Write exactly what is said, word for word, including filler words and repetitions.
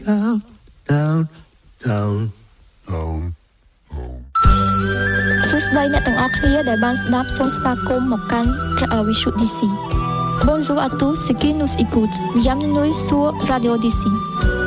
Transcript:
down down down down សួស្តីអ្នកទាំងអស់គ្នាដែលបានស្ដាប់សូមស្វាគមន៍មកកាន់ Visu ឌី ស៊ី Bonjour à tous ceux qui nous écoutent. Bienvenue sur Radio ឌី ស៊ី